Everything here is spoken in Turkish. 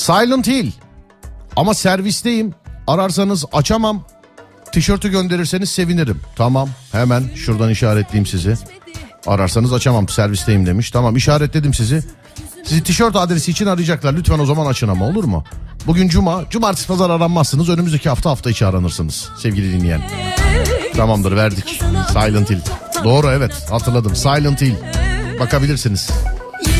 Silent Hill. Ama servisteyim. Ararsanız açamam. Tişörtü gönderirseniz sevinirim. Tamam, hemen şuradan işaretleyeyim sizi. Ararsanız açamam, servisteyim demiş. Tamam, işaretledim sizi. Sizi tişört adresi için arayacaklar. Lütfen o zaman açın ama, olur mu? Bugün cuma. Cumartesi pazar aranmazsınız. Önümüzdeki hafta içi aranırsınız sevgili dinleyen. Tamamdır, verdik. Silent Hill. Doğru, evet, hatırladım. Silent Hill. Bakabilirsiniz.